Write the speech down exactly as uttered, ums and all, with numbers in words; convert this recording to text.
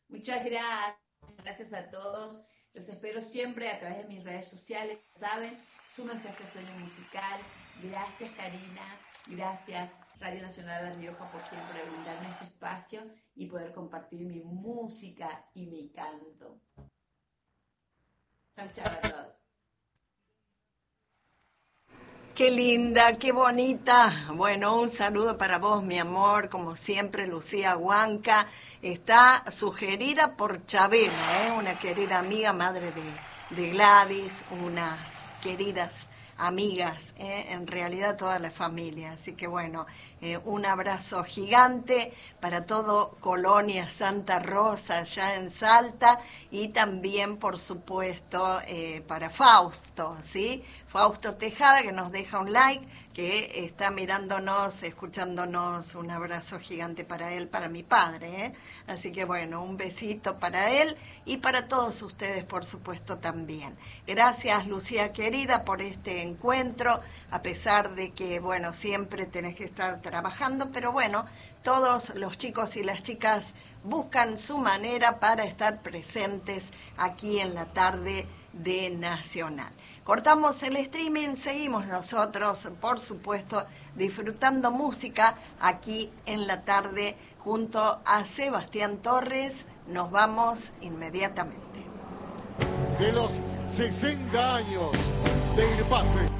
Muchas gracias, gracias a todos. Los espero siempre a través de mis redes sociales, ¿saben? Súmense a este sueño musical. Gracias, Karina. Gracias, Radio Nacional La Rioja, por siempre brindarme este espacio y poder compartir mi música y mi canto. Chao, chao a todos. Qué linda, qué bonita. Bueno, un saludo para vos, mi amor, como siempre, Lucía Huanca. Está sugerida por Chabela, ¿eh? Una querida amiga, madre de, de Gladys, unas queridas amigas, ¿eh? En realidad toda la familia. Así que bueno, eh, un abrazo gigante para todo Colonia Santa Rosa, allá en Salta, y también, por supuesto, eh, para Fausto, ¿sí? Fausto Tejada, que nos deja un like, que está mirándonos, escuchándonos. Un abrazo gigante para él, para mi padre, ¿eh? Así que bueno, un besito para él y para todos ustedes, por supuesto, también. Gracias, Lucía querida, por este encuentro, a pesar de que, bueno, siempre tenés que estar trabajando, pero bueno, todos los chicos y las chicas buscan su manera para estar presentes aquí en la tarde de Nacional. Cortamos el streaming, seguimos nosotros, por supuesto, disfrutando música aquí en la tarde junto a Sebastián Torres. Nos vamos inmediatamente. De los sesenta años de Irpase.